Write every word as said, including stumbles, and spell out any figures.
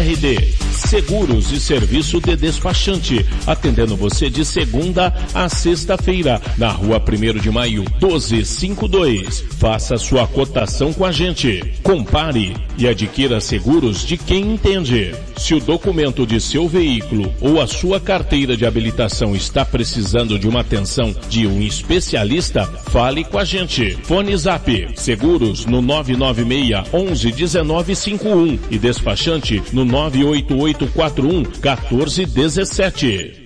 R D, seguros e serviço de despachante, atendendo você de segunda a sexta-feira, na rua primeiro de maio, doze cinquenta e dois. Faça sua cotação com a gente. Compare e adquira seguros de quem entende. Se o documento de seu veículo ou a sua carteira de habilitação está precisando de uma atenção de um especialista, fale com a gente. Fone Zap, seguros no nove nove seis, onze, dezenove cinquenta e um e despachante no nove oito oito quatro um, quatorze dezessete.